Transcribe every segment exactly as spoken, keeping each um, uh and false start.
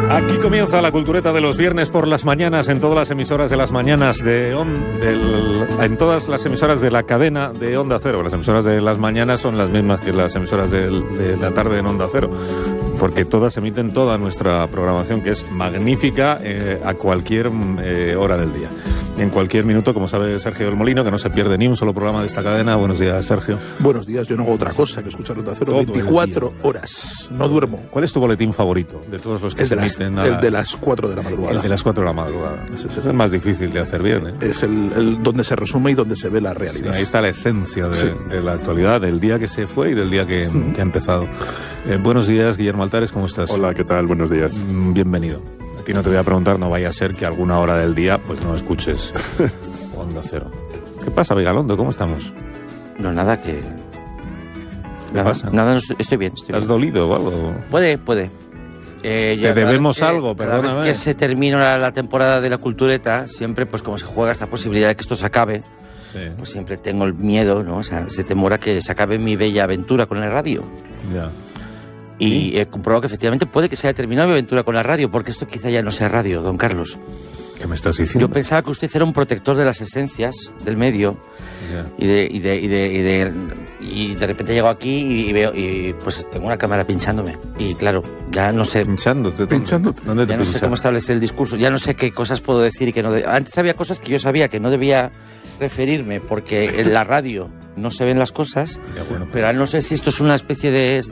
Aquí comienza la cultureta de los viernes por las mañanas en todas las emisoras de las mañanas de on, del, en todas las emisoras de la cadena de Onda Cero. Las emisoras de las mañanas son las mismas que las emisoras de, de la tarde en Onda Cero, porque todas emiten toda nuestra programación, que es magnífica eh, a cualquier eh, hora del día. En cualquier minuto, como sabe Sergio del Molino, que no se pierde ni un solo programa de esta cadena. Buenos días, Sergio. Buenos días, yo no hago otra cosa que escuchar Onda Cero veinticuatro horas. No duermo. ¿Cuál es tu boletín favorito de todos los que el se de las, emiten? El de las cuatro de la madrugada. El de las cuatro de la madrugada. Ese es el más difícil de hacer bien, ¿eh? Es el, el donde se resume y donde se ve la realidad. Sí, ahí está la esencia de, sí. de la actualidad, del día que se fue y del día que, mm. que ha empezado. Eh, buenos días, Guillermo Altares, ¿cómo estás? Hola, ¿qué tal? Buenos días. Mm, bienvenido. A ti no te voy a preguntar, no vaya a ser que alguna hora del día pues no escuches Onda Cero. ¿Qué pasa, Vigalondo? ¿Cómo estamos? No, nada que... ¿Qué nada, pasa? Nada, no estoy, estoy bien. Estoy ¿Te has bien. dolido o algo? Puede, puede. Eh, Te debemos que, algo, cada vez perdóname. que se termina la, la temporada de la cultureta, siempre, pues como se juega esta posibilidad de que esto se acabe, Sí. pues siempre tengo el miedo, ¿no? O sea, ese temor a que se acabe mi bella aventura con la radio. Ya. Y he comprobado que efectivamente puede que se haya terminado mi aventura con la radio, porque esto quizá ya no sea radio, don Carlos. ¿Qué me estás diciendo? Yo pensaba que usted era un protector de las esencias del medio. Ya. Y de, y, de, y, de, y, de, y de repente llego aquí y, y veo y pues tengo una cámara pinchándome. Y claro, ya no sé. Pinchándote. ¿Dónde? Pinchándote. ¿Dónde te Ya no sé pinchan? cómo establecer el discurso. Ya no sé qué cosas puedo decir y qué no. De... Antes había cosas que yo sabía que no debía referirme porque en la radio no se ven las cosas. Ya, bueno, Pero ahora no sé si esto es una especie de.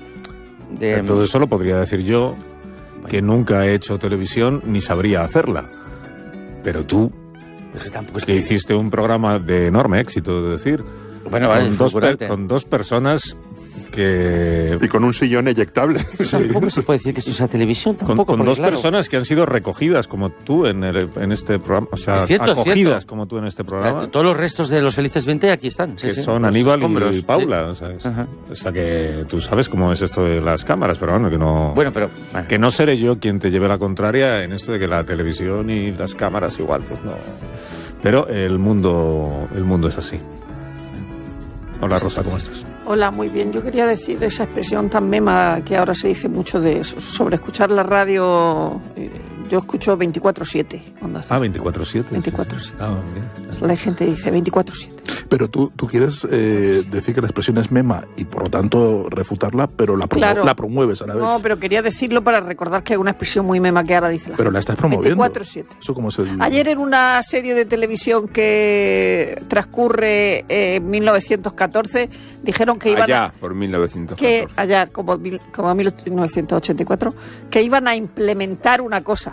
de todo eso lo podría decir yo, que nunca he hecho televisión ni sabría hacerla. Pero tú, pues que tampoco que estoy... hiciste un programa de enorme éxito, de decir, Bueno, vale, con, dos fulgurante. per, con dos personas que... Y con un sillón eyectable. Tampoco se puede decir que esto sea televisión, Con, tampoco. con porque, dos claro, personas que han sido recogidas como tú en, el, en este programa, o sea, Es cierto, es acogidas cierto. como tú en este programa, todos los restos de los felices veinte aquí están. Sí, que sí, son los Aníbal escombros, y Paula, ¿sabes? Ajá. O sea, que tú sabes cómo es esto de las cámaras, pero bueno, que no... Bueno, pero... Bueno. Que no seré yo quien te lleve la contraria en esto de que la televisión y las cámaras igual, pues no... Pero el mundo, el mundo es así. Hola, Rosa, ¿cómo estás? Hola, muy bien. Yo quería decir esa expresión tan mema que ahora se dice mucho de eso, sobre escuchar la radio. eh, Yo escucho veinticuatro siete. Ah, veinticuatro siete. veinticuatro siete. Ah, bien, está bien. La gente dice veinticuatro siete. Pero tú, tú quieres eh, decir que la expresión es mema y por lo tanto refutarla, pero la, promu- Claro. la promueves a la vez. No, pero quería decirlo para recordar que hay una expresión muy mema que ahora dice la Pero gente. la estás promoviendo. veinticuatro siete. Eso como es el... Ayer en una serie de televisión que transcurre eh, en mil novecientos catorce dijeron que iban Allá, a... por mil novecientos que catorce. allá, como, mil- como mil novecientos ochenta y cuatro, que iban a implementar una cosa.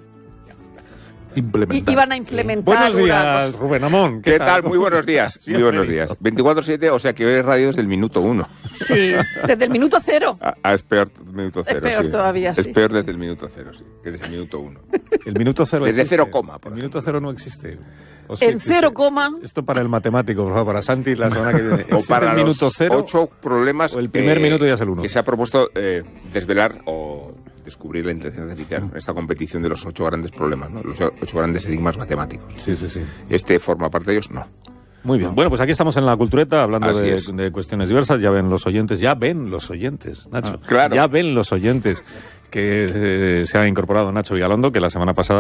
Y, implementar. iban a implementar Buenos una días, cosa. Rubén Amón. ¿Qué tal? Muy buenos días. Muy buenos Bienvenido. días. veinticuatro siete, o sea que hoy es radio desde el minuto uno. Sí, desde el minuto cero. Ah, ah, es peor minuto Es cero. peor sí. todavía, Es sí. peor desde el minuto cero, sí, que desde el minuto uno. El minuto cero Desde existe. cero coma, por El minuto ejemplo. cero no existe. ¿O sí En existe? cero coma. Esto para el matemático, por favor, para Santi la semana que viene. O ¿Existe para el los minuto cero? ocho problemas o el primer minuto ya es el uno. que se ha propuesto eh, desvelar o descubrir la inteligencia artificial en esta competición de los ocho grandes problemas, ¿no? Los ocho grandes enigmas matemáticos. Sí, sí, sí. Este forma parte de ellos, no. Muy bien. Bueno, pues aquí estamos en la cultureta hablando Así de, es. de cuestiones diversas. Ya ven los oyentes, ya ven los oyentes, Nacho. Ah, claro. Ya ven los oyentes que eh, se ha incorporado Nacho Vigalondo, que la semana pasada